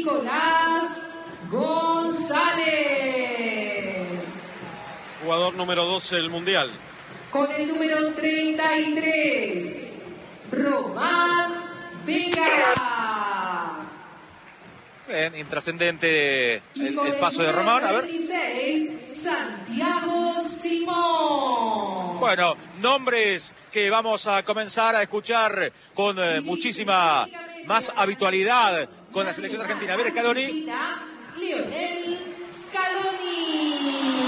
Nicolás González. Jugador número 12 del Mundial. Con el número 33, Román Vega. Bien, intrascendente el paso de número Román. A ver. 26, Santiago Simón. Bueno, nombres que vamos a comenzar a escuchar con muchísima más habitualidad con la selección argentina. A ver, Scaloni. Lionel Scaloni.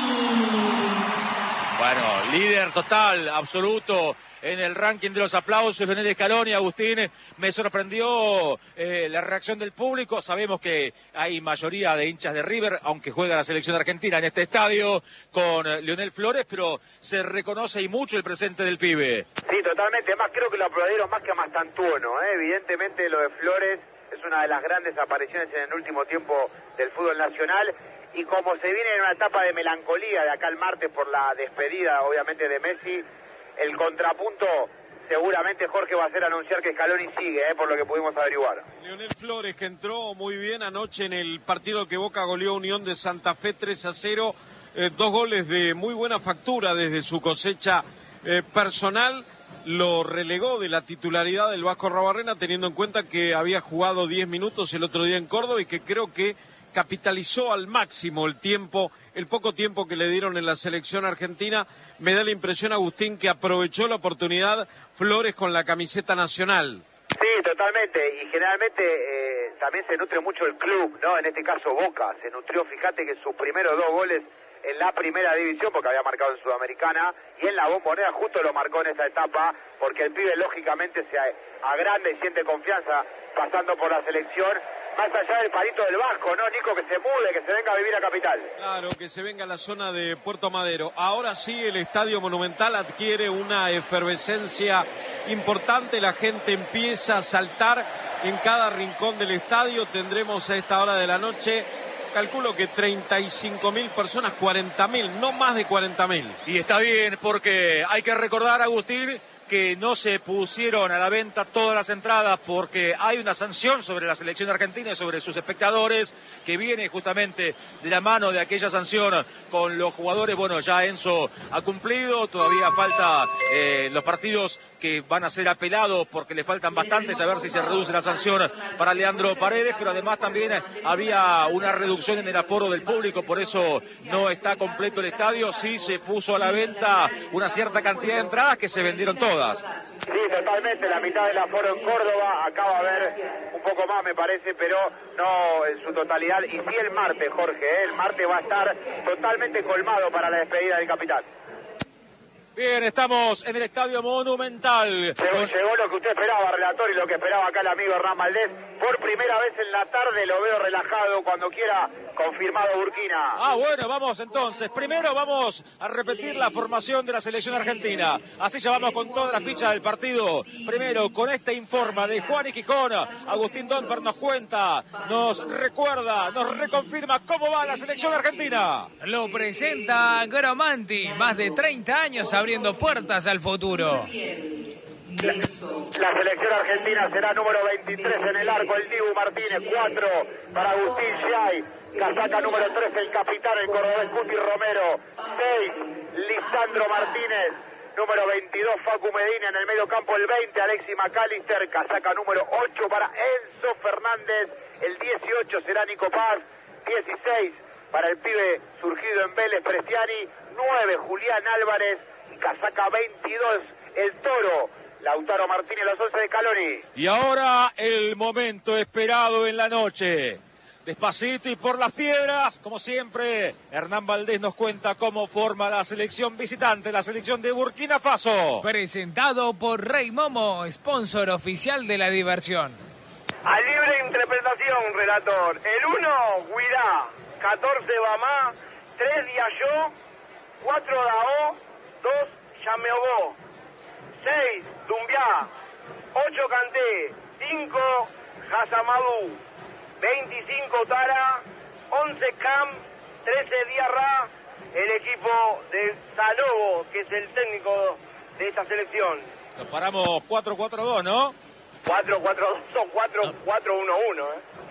Bueno, líder total, absoluto en el ranking de los aplausos, Lionel Scaloni. Agustín, me sorprendió la reacción del público. Sabemos que hay mayoría de hinchas de River, aunque juega la selección argentina en este estadio con Lionel Flores, pero se reconoce y mucho el presente del pibe. Sí, totalmente. Más creo que lo aplaudieron más que a Mastantuono, ¿eh? Evidentemente lo de Flores es una de las grandes apariciones en el último tiempo del fútbol nacional. Y como se viene en una etapa de melancolía de acá el martes por la despedida, obviamente, de Messi, el contrapunto seguramente, Jorge, va a ser anunciar que Scaloni sigue, por lo que pudimos averiguar. Lionel Flores, que entró muy bien anoche en el partido que Boca goleó a Unión de Santa Fe 3-0, 2 goles de muy buena factura desde su cosecha personal. Lo relegó de la titularidad del Vasco Arruabarrena, teniendo en cuenta que había jugado 10 minutos el otro día en Córdoba y que creo que capitalizó al máximo el poco tiempo que le dieron en la selección argentina. Me da la impresión, Agustín, que aprovechó la oportunidad Flores con la camiseta nacional. Sí, totalmente, y generalmente también se nutre mucho el club, ¿no? En este caso Boca, se nutrió, fíjate que sus primeros 2 goles en la primera división, porque había marcado en Sudamericana, y en la Bombonera justo lo marcó en esa etapa, porque el pibe lógicamente se agranda y siente confianza pasando por la selección, más allá del palito del Vasco, ¿no, Nico? Que se mude, que se venga a vivir a Capital. Claro, que se venga a la zona de Puerto Madero. Ahora sí, el Estadio Monumental adquiere una efervescencia importante, la gente empieza a saltar en cada rincón del estadio. Tendremos a esta hora de la noche, calculo que 35.000 personas, 40.000, no más de 40.000. Y está bien, porque hay que recordar, Agustín, que no se pusieron a la venta todas las entradas porque hay una sanción sobre la selección argentina y sobre sus espectadores que viene justamente de la mano de aquella sanción con los jugadores. Bueno, ya Enzo ha cumplido, todavía falta los partidos que van a ser apelados porque le faltan bastantes, a ver si se reduce la sanción para Leandro Paredes, pero además también había una reducción en el aforo del público, por eso no está completo el estadio. Sí se puso a la venta una cierta cantidad de entradas que se vendieron todas. Sí, totalmente, la mitad del aforo en Córdoba, acá va a haber un poco más me parece, pero no en su totalidad. Y sí el martes, Jorge, el martes va a estar totalmente colmado para la despedida del capitán. Bien, estamos en el Estadio Monumental. Llegó lo que usted esperaba, relator, y lo que esperaba acá el amigo Hernán Valdés. Por primera vez en la tarde lo veo relajado, cuando quiera, confirmado Burkina. Ah, bueno, vamos entonces. Primero vamos a repetir la formación de la selección argentina. Así ya vamos con todas las fichas del partido. Primero, con este informa de Juan y Gijón. Agustín Domper nos cuenta, nos recuerda, nos reconfirma cómo va la selección argentina. Lo presenta Gromanti, más de 30 años abriendo puertas al futuro. La selección argentina será número 23 en el arco, el Dibu Martínez, 4 para Agustín Xay, casaca número 3 el capitán, el cordobés Cuti Romero, 6 Lisandro Martínez, número 22 Facu Medina, en el medio campo el 20 Alexis McAllister, casaca número 8 para Enzo Fernández, el 18 será Nico Paz, 16 para el pibe surgido en Vélez Prestiani, 9 Julián Álvarez, y casaca 22 el Toro Lautaro Martínez, los 11 de Scaloni. Y ahora el momento esperado en la noche. Despacito y por las piedras, como siempre, Hernán Valdés nos cuenta cómo forma la selección visitante, la selección de Burkina Faso. Presentado por Rey Momo, sponsor oficial de la diversión. A libre interpretación, relator. El 1, Guirá, 14 Bamá, 3 Diallo, 4 Dao, 2 Yameobó, 6 Dumbiá, 8 Kanté, 5 Hasamadou, 25 Tara, 11 Cam, 13 Diarra, el equipo de Salobo, que es el técnico de esta selección. Nos paramos 4-4-2, ¿no? 4-4-2 o 4-4-1-1,